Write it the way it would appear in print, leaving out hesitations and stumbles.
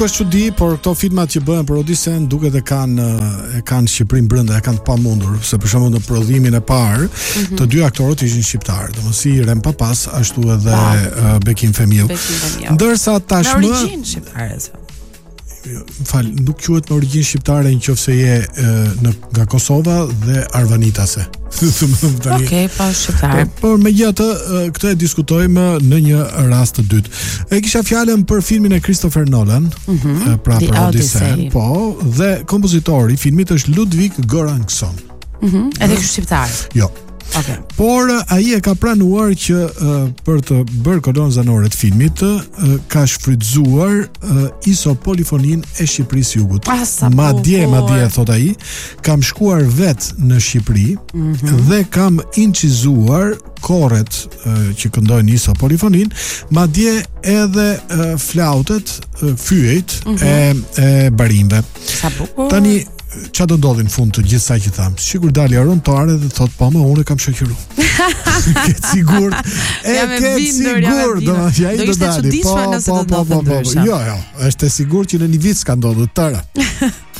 është çudi, por këto filmat që bëhen për Odisen duket e kanë Shqipërinë brenda, e kanë pamundur, se për shembull në prodhimin e parë, të dy aktorët ishin shqiptarë, domethënë si Rem Papas, ashtu edhe Bekim Femiu. Ndërsa tashmë në origjinë shqiptare. Nuk quhet në origjinë shqiptare nëse je nga Kosova dhe arvanitase. Okej, pa shqiptar. Por megjithatë, këtë e diskutojmë në një rast të dytë. E kisha fjalën për filmin e Christopher Nolan, pra për Odyssey, po, dhe kompozitori i filmit është Ludwig Göransson. Edhe ky shqiptar. Jo. Okay. Por ai e ka pranuar që për të bërë kolonë zanore të filmit ka shfrytzuar isopolifonin e Shqipërisë Jugut. Madje thot ai, kam shkuar vet në Shqipëri dhe kam incizuar korret që këndojnë isopolifonin, madje edhe flautet, fyejt e barimve. Sa bukur. Tani ç'a do ndodhi në fund të gjithë sa që tham? Sigur dali Aron Toare dhe thot po më unë kam shoqëruar. Ke sigurt? Ke sigurt, domethënë ai do dali. Po. Jo, është e sigurt që në një vit s'ka ndodhur tëra.